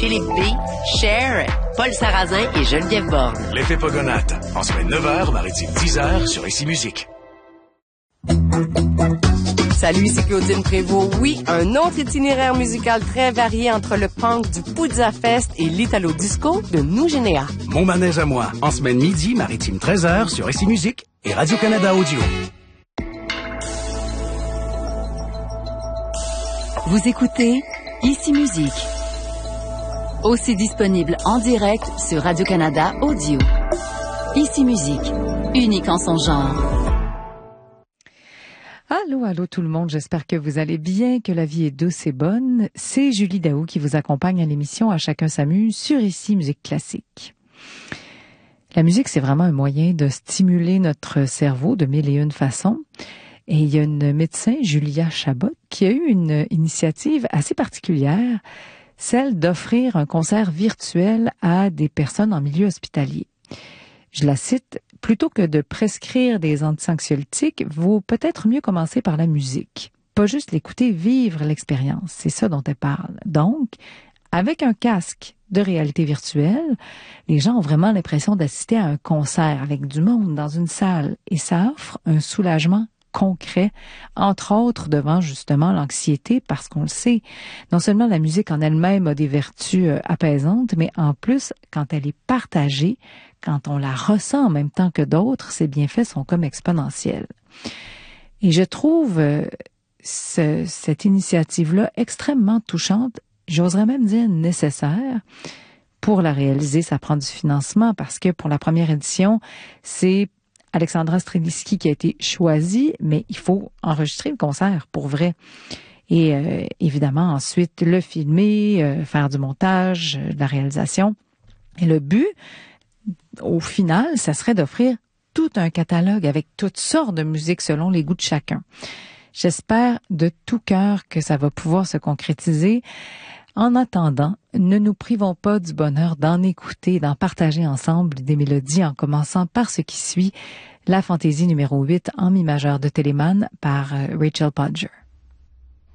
Philippe B, Cher, Paul Sarrazin et Geneviève Borne. L'effet Pogonate, en semaine 9h, maritime 10h sur Ici Musique. Salut, c'est Claudine Prévost. Oui, un autre itinéraire musical très varié entre le punk du Puzza Fest et l'Italo Disco de Nous Généa. Mon manège à moi, en semaine midi, maritime 13h sur Ici Musique et Radio-Canada Audio. Vous écoutez Ici Musique. Aussi disponible en direct sur Radio-Canada Audio. Ici Musique, unique en son genre. Allô tout le monde, j'espère que vous allez bien, que la vie est douce et bonne. C'est Julie Daou qui vous accompagne à l'émission À chacun s'amuse sur Ici Musique Classique. La musique, c'est vraiment un moyen de stimuler notre cerveau de mille et une façons. Et il y a une médecin, Julia Chabot, qui a eu une initiative assez particulière, celle d'offrir un concert virtuel à des personnes en milieu hospitalier. Je la cite, « Plutôt que de prescrire des anxiolytiques, vaut peut-être mieux commencer par la musique. Pas juste l'écouter, vivre l'expérience. » C'est ça dont elle parle. Donc, avec un casque de réalité virtuelle, les gens ont vraiment l'impression d'assister à un concert avec du monde dans une salle. Et ça offre un soulagement concret, entre autres devant justement l'anxiété, parce qu'on le sait, non seulement la musique en elle-même a des vertus apaisantes, mais en plus, quand elle est partagée, quand on la ressent en même temps que d'autres, ses bienfaits sont comme exponentiels. Et je trouve cette initiative-là extrêmement touchante, j'oserais même dire nécessaire. Pour la réaliser, ça prend du financement, parce que pour la première édition, c'est Alexandra Streliski qui a été choisie, mais il faut enregistrer le concert pour vrai. Et évidemment, ensuite, le filmer, faire du montage, de la réalisation. Et le but, au final, ça serait d'offrir tout un catalogue avec toutes sortes de musiques selon les goûts de chacun. J'espère de tout cœur que ça va pouvoir se concrétiser. En attendant, ne nous privons pas du bonheur d'en écouter, d'en partager ensemble des mélodies, en commençant par ce qui suit, la fantaisie numéro 8 en mi majeur de Telemann par Rachel Podger.